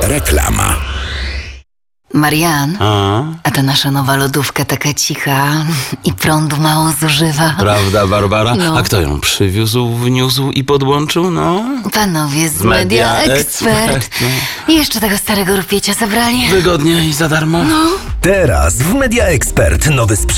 Reklama. Marian, a ta nasza nowa lodówka taka cicha i prądu mało zużywa. Prawda, Barbara? No. A kto ją przywiózł, wniósł i podłączył? No, Panowie z Media Media Expert. I jeszcze tego starego rupiecia zabrali. wygodnie i za darmo. Teraz w Media Expert nowy sprzęt